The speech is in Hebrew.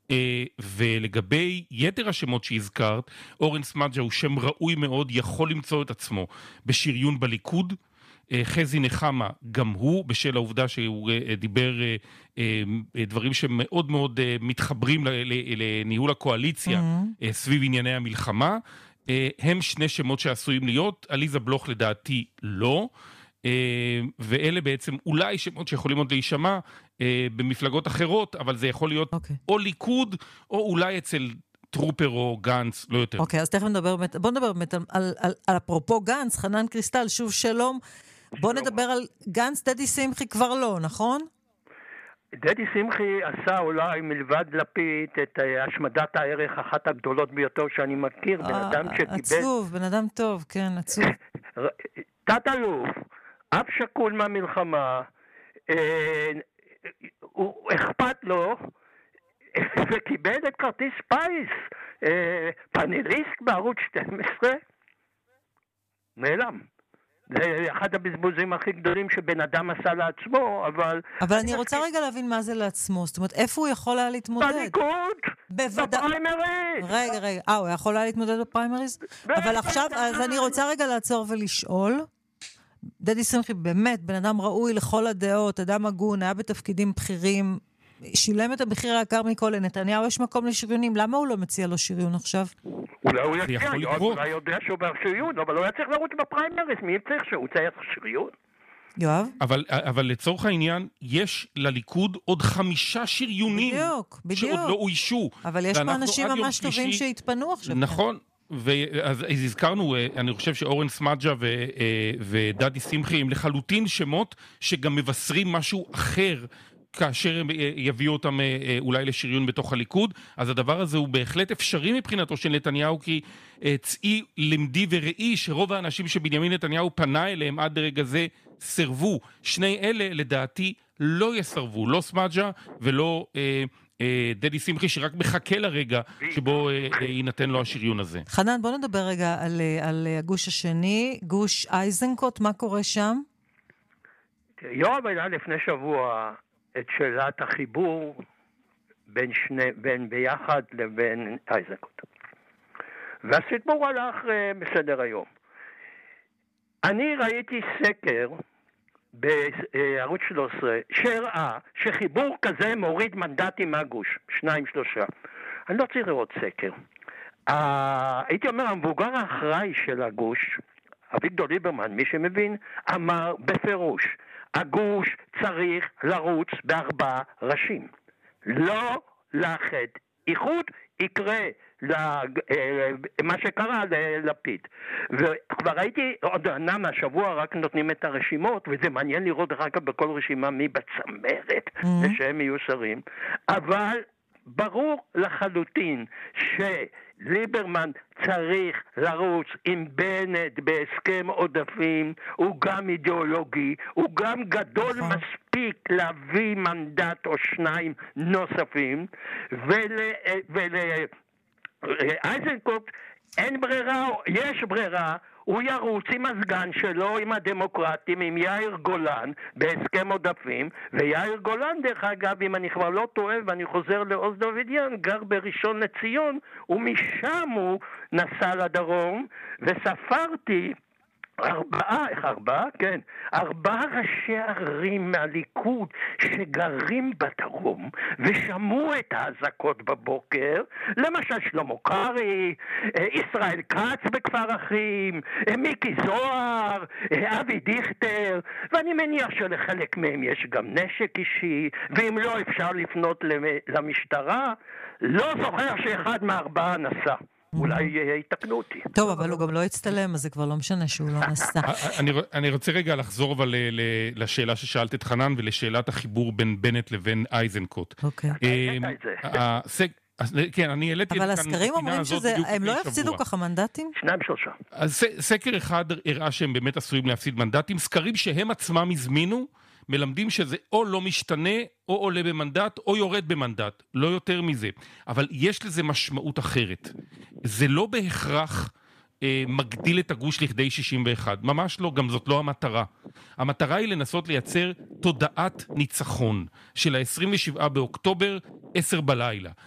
ולגבי יתר השמות שהזכרת, אורן סמדג'ה הוא שם ראוי מאוד, יכול למצוא את עצמו בשריון בליכוד. חזי נחמה גם הוא, בשל העובדה שהוא דיבר דברים שמאוד מאוד מתחברים לניהול הקואליציה סביב ענייני המלחמה. הם שני שמות שעשויים להיות, עליזה בלוך לדעתי לא, ואלה בעצם אולי שמות שיכולים עוד להישמע במפלגות אחרות, אבל זה יכול להיות או ליכוד, או אולי אצל טרופר או גנץ, לא יותר. אוקיי, אז תכף בוא נדבר באמת על אפרופו גנץ, חנן קריסטל, שוב שלום. בוא נדבר על גנץ, דדי שמחי כבר לא, נכון? דדי שמחי עשה אולי מלבד לפיד את השמדת הערך אחת הגדולות ביותר שאני מכיר, בן אדם שקיבל... עצוב, בן אדם טוב, כן, עצוב. תת-אלוף, אף שקול מהמלחמה, הוא אכפת לו, וקיבל את כרטיס פייס, פאנליסט בערוץ 12, נעלם. זה אחד הבזבוזים הכי גדולים שבן אדם עשה לעצמו, אבל... אבל אני רוצה רגע להבין מה זה לעצמו, זאת אומרת, איפה הוא יכול היה להתמודד? בליכוד, בפריימריז. רגע, הוא יכול היה להתמודד בפריימריז? אבל עכשיו, אז אני רוצה רגע לעצור ולשאול, דדי שמחי באמת, בן אדם ראוי לכל הדעות, אדם הגון, היה בתפקידים בכירים, שילם את המחיר היקר מכל, לנתניהו יש מקום לשריונים, למה הוא לא מציע לו שריון עכשיו? אולי הוא יציע, אולי יודע שהוא בשריון, אבל הוא היה צריך לרוץ בפריימריז, מי צריך שהוא צריך שריון? יואב? אבל לצורך העניין, יש לליכוד עוד 5 שריונים, בדיוק. שעוד לא אוישו. אבל יש פה אנשים ממש טובים שהתפנו עכשיו. נכון. אז הזכרנו, אני חושב שאורן סמדג'ה ודדי שמחי הם לחלוטין שמות שגם מבשרים משהו אחר כאשר הם יביאו אותם אולי לשריון בתוך הליכוד. אז הדבר הזה הוא בהחלט אפשרי מבחינתו של נתניהו, כי צאי למדי וראי שרוב האנשים שבנימין נתניהו פנה אליהם עד לרגע זה סרבו. שני אלה לדעתי לא יסרבו, לא סמדג'ה ולא דדי שמחי, שרק מחכה לרגע שבו ייתן לו השריון הזה. חנן, בוא נדבר רגע על הגוש השני, גוש איזנקוט, מה קורה שם? יואב היה לפני שבוע את שאלת החיבור בין ביחד לבין איזנקוט. והסיפור הלך בסדר היום. אני ראיתי סקר בערוץ 13 שהראה שחיבור כזה מוריד מנדטים מהגוש, 2-3. אני לא צריך לראות סקר. הייתי אומר, המבוגר האחראי של הגוש, אביגדור ליברמן, מי שמבין, אמר בפירוש, הגוש צריך לרוץ ב4 ראשים. לא לאחד. איחוד יקרה מה שקרה ללפיד. וכבר ראיתי, עוד מהשבוע רק נותנים את הרשימות, וזה מעניין לראות רק בכל רשימה מי בצמרת, ושהם יהיו שרים. אבל ברור לחלוטין שליברמן צריך לרוץ עם בנט בהסכם עודפים, הוא גם אידיאולוגי, הוא גם גדול מספיק להביא מנדט או 2 נוספים, איזנקוט אין ברירה, יש ברירה, הוא ירוץ עם הסגן שלו, עם הדמוקרטים, עם יאיר גולן, בהסכם עודפים, ויאיר גולן דרך אגב, אם אני כבר לא טועה, ואני חוזר לעוז דוידיאן, גר בראשון לציון, ומשם הוא נסע לדרום, וספרתי 4 ראשי ערים מהליכוד שגרים בדרום ושמעו את האזעקות בבוקר, למשל שלמה קרעי, ישראל כץ בכפר אחים, מיקי זוהר, אבי דיכטר, ואני מניח שלחלק מהם יש גם נשק אישי, ואם לא אפשר לפנות למשטרה. לא זוכר שאחד מה4 נסע. אולי יתקנו אותי. טוב, אבל הוא גם לא הצטלם, אז זה כבר לא משנה שהוא לא נסע. אני רוצה רגע לחזור אבל לשאלה ששאלת את חנן, ולשאלת החיבור בין בנט לבין איזנקוט. אוקיי. כן, אני העליתי... אבל הסקרים אומרים שהם לא יפסידו ככה מנדטים? 2-3. אז סקר אחד הראה שהם באמת עשויים להפסיד מנדטים, סקרים שהם עצמם הזמינו, מלמדים שזה או לא משתנה, או עולה במנדט, או יורד במנדט, לא יותר מזה. אבל יש לזה משמעות אחרת. זה לא בהכרח מגדיל את הגוש לכדי 61. ממש לא, גם זאת לא המטרה. המטרה היא לנסות לייצר תודעת ניצחון של ה-27 באוקטובר, 10 בלילה.